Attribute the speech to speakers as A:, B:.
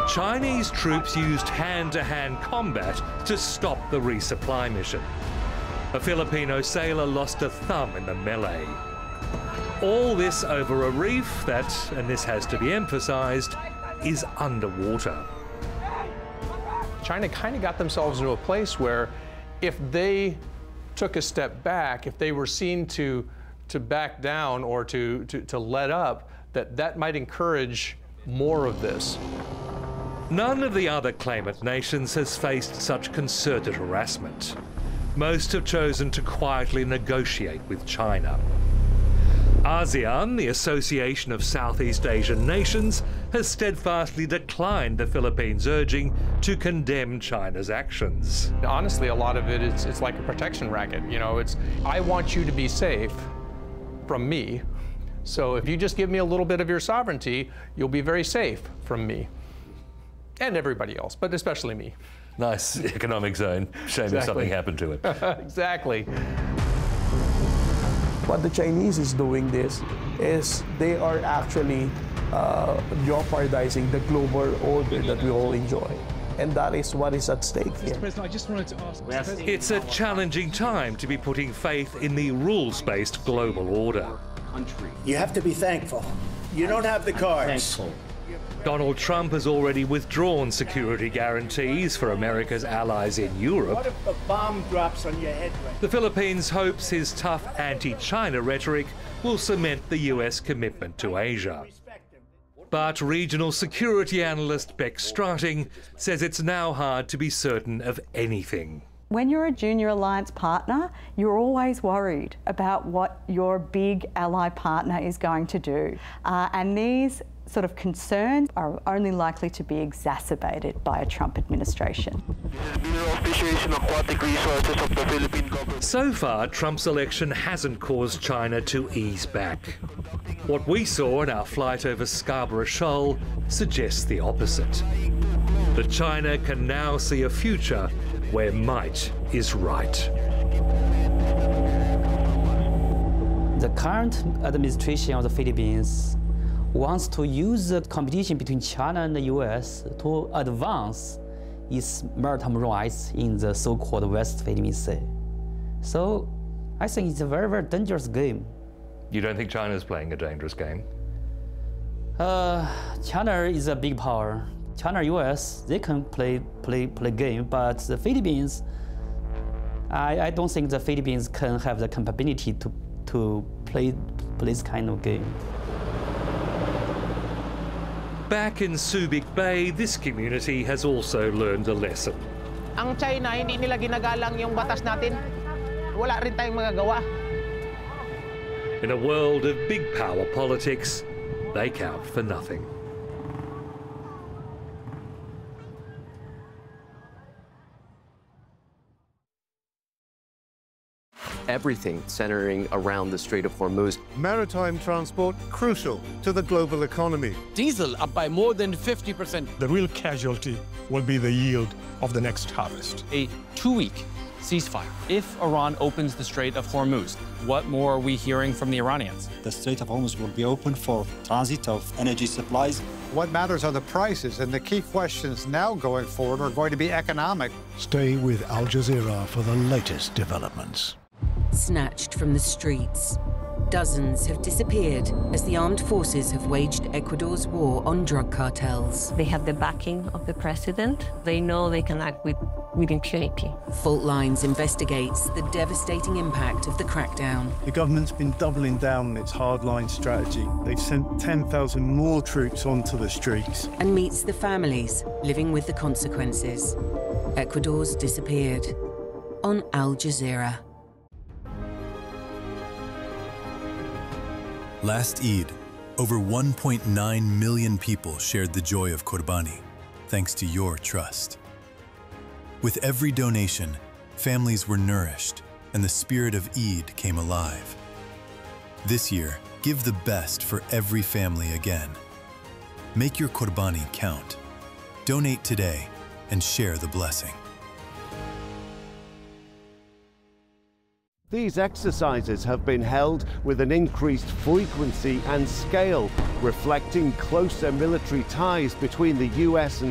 A: Chinese troops used hand-to-hand combat to stop the resupply mission. A Filipino sailor lost a thumb in the melee. All this over a reef that, and this has to be emphasised, is underwater.
B: China kind of got themselves into a place where if they took a step back, if they were seen to back down or to let up, that might encourage more of this.
A: None of the other claimant nations has faced such concerted harassment. Most have chosen to quietly negotiate with China. ASEAN, the Association of Southeast Asian Nations, has steadfastly declined the Philippines' urging to condemn China's actions.
B: Honestly, a lot of it is it's like a protection racket. You know, it's I want you to be safe from me. So if you just give me a little bit of your sovereignty, you'll be very safe from me. And everybody else, but especially me.
A: Nice economic zone. Shame if something happened to it.
B: Exactly.
C: What the Chinese is doing this is they are actually jeopardizing the global order that we all enjoy. And that is what is at stake here.
D: Mr. President, I just wanted to ask...
A: It's a challenging time to be putting faith in the rules-based global order.
E: You have to be thankful. You don't have the cards.
A: Donald Trump has already withdrawn security guarantees for America's allies in Europe.
E: What if a bomb drops on your head right now?
A: The Philippines hopes his tough anti-China rhetoric will cement the US commitment to Asia. But regional security analyst Beck Strating says it's now hard to be certain of anything.
F: When you're a junior alliance partner, you're always worried about what your big ally partner is going to do. And these sort of concerns are only likely to be exacerbated by a Trump administration.
A: So far, Trump's election hasn't caused China to ease back. What we saw in our flight over Scarborough Shoal suggests the opposite. That China can now see a future where might is right.
G: The current administration of the Philippines wants to use the competition between China and the US to advance its maritime rights in the so-called West Philippine Sea. So I think it's a very, very dangerous game.
A: You don't think China's playing a dangerous game?
G: China is a big power. China, US, they can play game, but the Philippines, I don't think the Philippines can have the capability to play this kind of game.
A: Back in Subic Bay, this community has also learned a lesson.
H: Ang China, hindi nila ginagalang yung batas natin. Wala rin tayong magagawa.
A: In a world of big power politics, they count for nothing.
I: Everything centering around the Strait of Hormuz.
J: Maritime transport crucial to the global economy.
K: Diesel up by more than 50%.
L: The real casualty will be the yield of the next harvest.
M: A 2-week ceasefire. If Iran opens the Strait of Hormuz, what more are we hearing from the Iranians?
N: The Strait of Hormuz will be open for transit of energy supplies.
J: What matters are the prices, and the key questions now going forward are going to be economic.
O: Stay with Al Jazeera for the latest developments.
P: Snatched from the streets, dozens have disappeared as the armed forces have waged Ecuador's war on drug cartels.
Q: They have the backing of the president. They know they can act with impunity.
P: Fault Lines investigates the devastating impact of the crackdown.
R: The government's been doubling down on its hardline strategy. They've sent 10,000 more troops onto the streets.
P: And meets the families living with the consequences. Ecuador's disappeared on Al Jazeera.
S: Last Eid, over 1.9 million people shared the joy of Qurbani, thanks to your trust. With every donation, families were nourished and the spirit of Eid came alive. This year, give the best for every family again. Make your Qurbani count. Donate today and share the blessing.
T: These exercises have been held with an increased frequency and scale, reflecting closer military ties between the US and